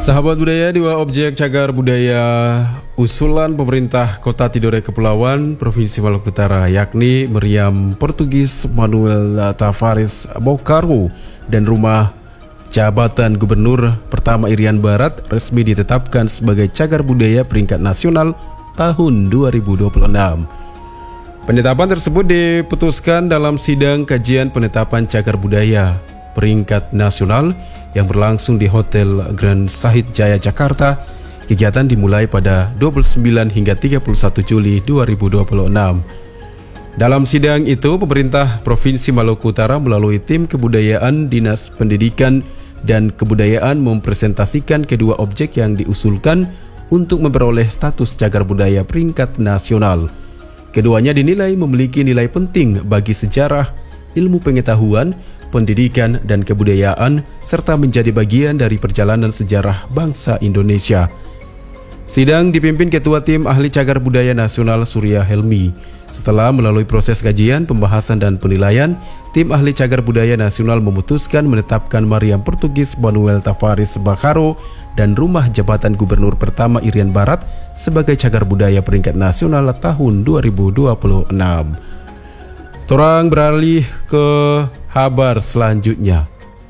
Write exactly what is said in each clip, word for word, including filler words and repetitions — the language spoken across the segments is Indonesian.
Sahabat budaya, dua objek cagar budaya usulan pemerintah Kota Tidore Kepulauan, Provinsi Maluku Utara, yakni Meriam Portugis Manuel Tavares Bokaro dan rumah jabatan Gubernur pertama Irian Barat resmi ditetapkan sebagai cagar budaya peringkat nasional tahun dua ribu dua puluh enam. Penetapan tersebut diputuskan dalam sidang kajian penetapan cagar budaya peringkat nasional yang berlangsung di Hotel Grand Sahid Jaya Jakarta. Kegiatan dimulai pada dua puluh sembilan hingga tiga puluh satu Juli dua ribu dua puluh enam. Dalam sidang itu, pemerintah Provinsi Maluku Utara melalui tim kebudayaan Dinas Pendidikan dan Kebudayaan mempresentasikan kedua objek yang diusulkan untuk memperoleh status cagar budaya peringkat nasional. Keduanya dinilai memiliki nilai penting bagi sejarah, ilmu pengetahuan, pendidikan, dan kebudayaan, serta menjadi bagian dari perjalanan sejarah bangsa Indonesia. Sidang dipimpin Ketua Tim Ahli Cagar Budaya Nasional Surya Helmi. Setelah melalui proses kajian, pembahasan, dan penilaian, Tim Ahli Cagar Budaya Nasional memutuskan menetapkan Meriam Portugis Manuel Tavares Bokaro dan rumah jabatan Gubernur pertama Irian Barat sebagai cagar budaya peringkat nasional tahun dua ribu dua puluh enam. Torang beralih ke kabar selanjutnya.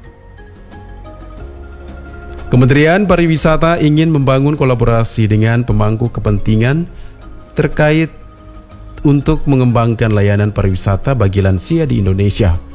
Kementerian Pariwisata ingin membangun kolaborasi dengan pemangku kepentingan terkait untuk mengembangkan layanan pariwisata bagi lansia di Indonesia.